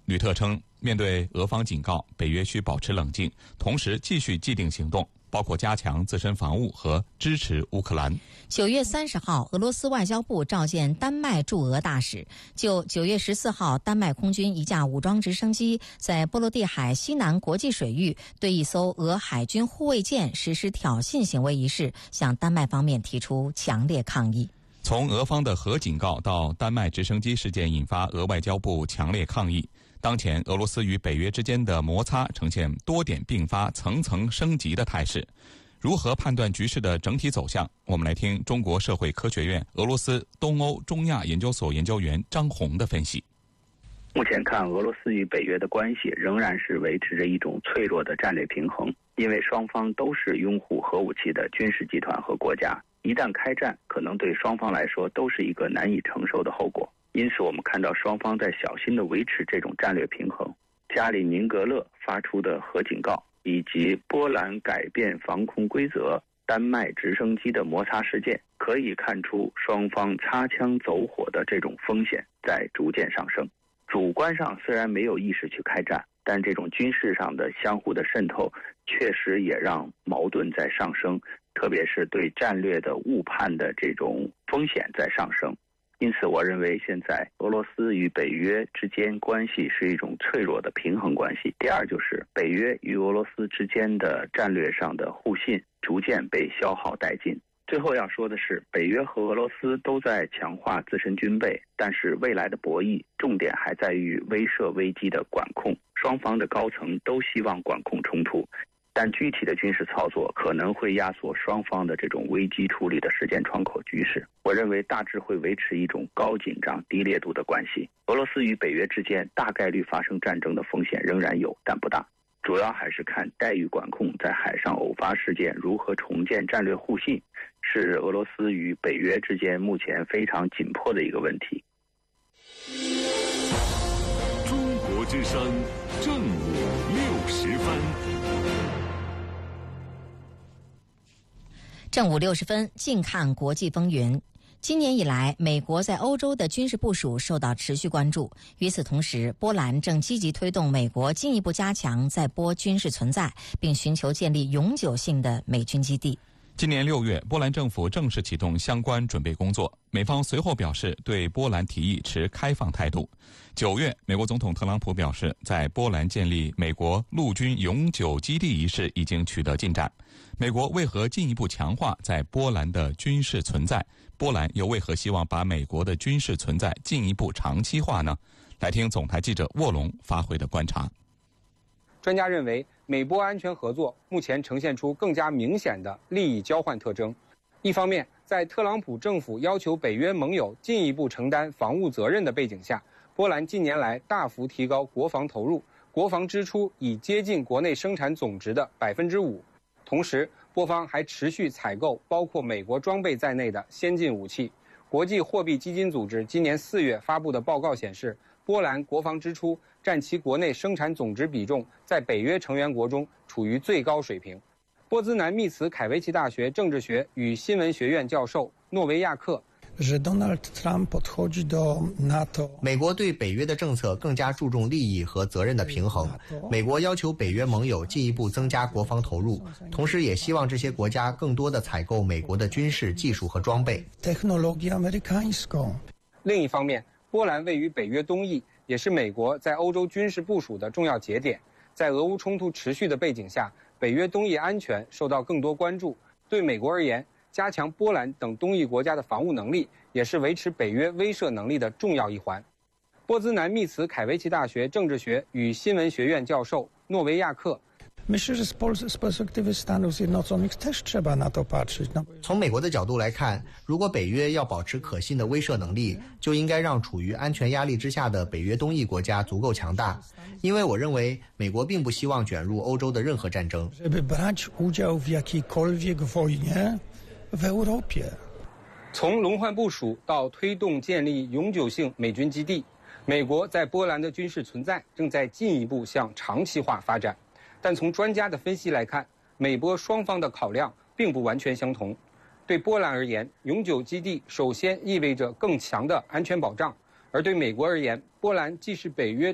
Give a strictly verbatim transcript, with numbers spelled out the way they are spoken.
吕特称，面对俄方警告，北约需保持冷静，同时继续既定行动，包括加强自身防务和支持乌克兰。 九月三十号，俄罗斯外交部召见丹麦驻俄大使，就九月十四号丹麦空军一架武装直升机在波罗的海西南国际水域对一艘俄海军护卫舰实施挑衅行为一事，向丹麦方面提出强烈抗议。 从俄方的核警告到丹麦直升机事件引发俄外交部强烈抗议。当前俄罗斯与北约之间的摩擦呈现多点并发、层层升级的态势。如何判断局势的整体走向？我们来听中国社会科学院俄罗斯东欧中亚研究所研究员张红的分析。 目前看，俄罗斯与北约的关系仍然是维持着一种脆弱的战略平衡，因为双方都是拥护核武器的军事集团和国家，一旦开战，可能对双方来说都是一个难以承受的后果。因此我们看到双方在小心地维持这种战略平衡。加里宁格勒发出的核警告，以及波兰改变防空规则、丹麦直升机的摩擦事件，可以看出双方擦枪走火的这种风险在逐渐上升。主观上虽然没有意识去开战，但这种军事上的相互的渗透确实也让矛盾在上升，特别是对战略的误判的这种风险在上升。因此我认为现在俄罗斯与北约之间关系是一种脆弱的平衡关系。第二就是北约与俄罗斯之间的战略上的互信逐渐被消耗殆尽。最后要说的是，北约和俄罗斯都在强化自身军备，但是未来的博弈重点还在于威慑危机的管控，双方的高层都希望管控冲突，但具体的军事操作可能会压缩双方的这种危机处理的时间窗口局势。我认为大致会维持一种高紧张低烈度的关系。俄罗斯与北约之间大概率发生战争的风险仍然有，但不大，主要还是看待遇管控在海上偶发事件如何重建战略互信，是俄罗斯与北约之间目前非常紧迫的一个问题。 中国之声正午六时分。 正午六十分，近看国际风云。今年以来，美国在欧洲的军事部署受到持续关注。与此同时，波兰正积极推动美国进一步加强在波军事存在，并寻求建立永久性的美军基地。 今年六月，波兰政府正式启动相关准备工作，美方随后表示对波兰提议持开放态度。九月，美国总统特朗普表示，在波兰建立美国陆军永久基地一事已经取得进展。美国为何进一步强化在波兰的军事存在？波兰又为何希望把美国的军事存在进一步长期化呢？来听总台记者沃龙发回的观察。 专家认为，美波安全合作目前呈现出更加明显的利益交换特征。一方面，在特朗普政府要求北约盟友进一步承担防务责任的背景下，波兰近年来大幅提高国防投入，国防支出已接近国内生产总值的百分之五。同时，波方还持续采购包括美国装备在内的先进武器。国际货币基金组织今年四月发布的报告显示，波兰国防支出占其国内生产总值比重在北约成员国中处于最高水平。波兹南密茨凯维奇大学政治学与新闻学院教授诺维亚克美国对北约的政策更加注重利益和责任的平衡。美国要求北约盟友进一步增加国防投入，同时也希望这些国家更多地采购美国的军事技术和装备。 另一方面，波兰位于北约东翼，也是美国在欧洲军事部署的重要节点。在俄乌冲突持续的背景下，北约东翼安全受到更多关注。对美国而言，加强波兰等东翼国家的防务能力，也是维持北约威慑能力的重要一环。波兹南密茨凯维奇大学政治学与新闻学院教授诺维亚克从美国的角度来看，如果北约要保持可信的威慑能力，就应该让处于安全压力之下的北约东翼国家足够强大。因为我认为美国并不希望卷入欧洲的任何战争。 从轮换部署到推动建立永久性美军基地，美国在波兰的军事存在正在进一步向长期化发展。但从专家的分析来看，美波双方的考量并不完全相同。对波兰而言，永久基地首先意味着更强的安全保障，而对美国而言，波兰既是北约